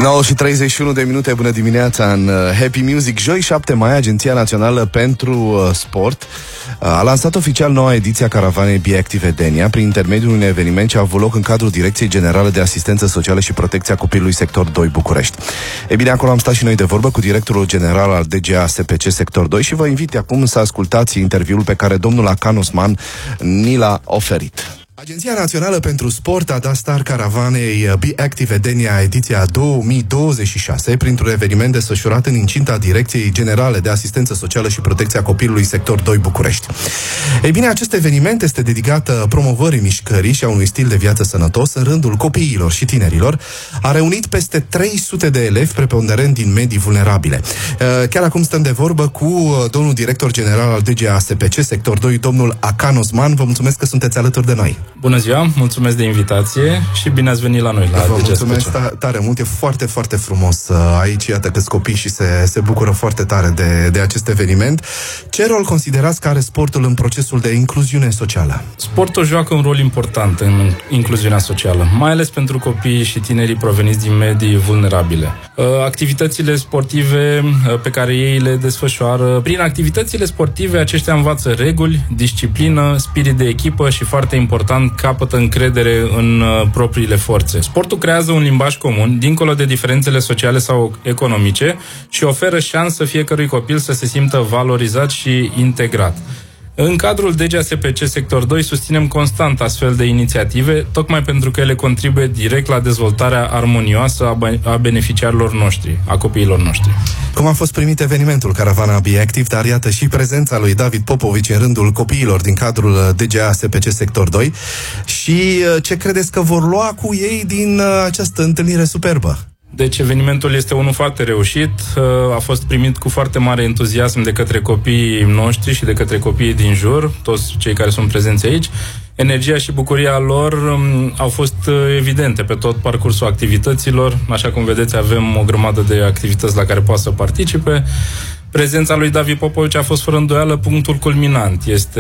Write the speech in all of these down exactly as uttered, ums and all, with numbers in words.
nouă și treizeci și unu de minute, bună dimineața în Happy Music. Joi, șapte mai, Agenția Națională pentru Sport a lansat oficial noua ediție a caravanei Be Active Edenia prin intermediul unui eveniment ce a avut loc în cadrul Direcției Generale de Asistență Socială și Protecția Copilului Sector doi București. E bine, acolo am stat și noi de vorbă cu directorul general al D G A S P C Sector doi și vă invit acum să ascultați interviul pe care domnul Acan Osman ni l-a oferit. Agenția Națională pentru Sport a dat start caravanei Be Active Edenia ediția două mii douăzeci și șase printr-un eveniment desfășurat în incinta Direcției Generale de Asistență Socială și Protecția Copilului Sector doi București. Ei bine, acest eveniment este dedicat promovării mișcării și a unui stil de viață sănătos în rândul copiilor și tinerilor. A reunit peste trei sute de elevi, preponderent din medii vulnerabile. Chiar acum stăm de vorbă cu domnul director general al D G A S P C Sector doi, domnul Acan Osman. Vă mulțumesc că sunteți alături de noi. Bună ziua, mulțumesc de invitație și bine ați venit la noi, la Vă D G A S P C. mulțumesc tare mult, e foarte, foarte frumos aici, iată câți copii și se, se bucură foarte tare de, de acest eveniment. Ce rol considerați că are sportul în procesul de incluziune socială? Sportul joacă un rol important în incluziunea socială, mai ales pentru copiii și tinerii proveniți din medii vulnerabile. Activitățile sportive pe care ei le desfășoară, prin activitățile sportive aceștia învață reguli, disciplină, spirit de echipă și, foarte important, capătă încredere în uh, propriile forțe. Sportul creează un limbaj comun, dincolo de diferențele sociale sau economice, și oferă șansă fiecărui copil să se simtă valorizat și integrat. În cadrul D G A S P C Sector doi susținem constant astfel de inițiative, tocmai pentru că ele contribuie direct la dezvoltarea armonioasă a, be- a beneficiarilor noștri, a copiilor noștri. Cum a fost primit evenimentul Caravana Be Active, dar iată și prezența lui David Popovici în rândul copiilor din cadrul D G A S P C Sector doi și ce credeți că vor lua cu ei din această întâlnire superbă? Deci evenimentul este unul foarte reușit, a fost primit cu foarte mare entuziasm de către copiii noștri și de către copiii din jur, toți cei care sunt prezenți aici. Energia și bucuria lor um, au fost evidente pe tot parcursul activităților. Așa cum vedeți, avem o grămadă de activități la care poate să participe. Prezența lui David Popovici a fost fără îndoială punctul culminant. Este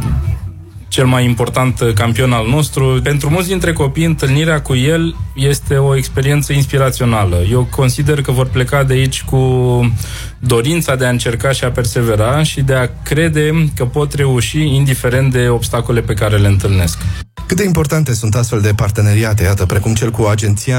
cel mai important campion al nostru. Pentru mulți dintre copii, întâlnirea cu el este o experiență inspirațională. Eu consider că vor pleca de aici cu dorința de a încerca și a persevera și de a crede că pot reuși indiferent de obstacole pe care le întâlnesc. Cât de importante sunt astfel de parteneriate, iată, precum cel cu Agenția